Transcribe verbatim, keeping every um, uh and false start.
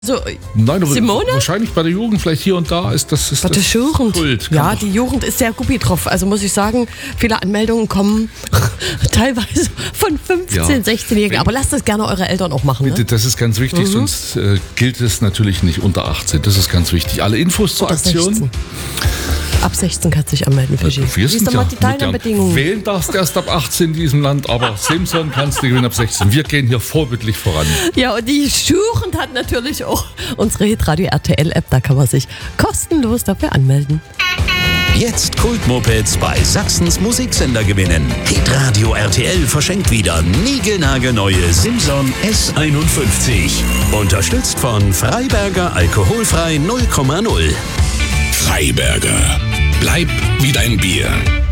So, Nein, aber Simone? wahrscheinlich bei der Jugend vielleicht hier und da ist das ist Bei der das Jugend. Kult. Kann Ja, man- die Jugend ist sehr guppi drauf. Also muss ich sagen, viele Anmeldungen kommen teilweise von fünfzehn-, Ja. sechzehnjährigen. Aber lasst das gerne eure Eltern auch machen. Bitte, Ne? das ist ganz wichtig, Mhm. sonst äh, gilt es natürlich nicht unter achtzehn. Das ist ganz wichtig. Alle Infos zur Oder Aktion. sechzehn. Ab sechzehn kannst du dich anmelden, Fischi. Wir Wie ist sind doch ja mal die modern. Teilnahmebedingungen? Wählen darfst du erst ab achtzehn in diesem Land, aber Simson kannst du gewinnen ab sechzehn. Wir gehen hier vorbildlich voran. Ja, und die Jugend hat natürlich auch unsere Hitradio R T L App. Da kann man sich kostenlos dafür anmelden. Jetzt Kultmopeds bei Sachsens Musiksender gewinnen. Hitradio R T L verschenkt wieder niegelnagelneue Simson S einundfünfzig. Unterstützt von Freiberger Alkoholfrei null Komma null. Freiberger. Bleib wie dein Bier.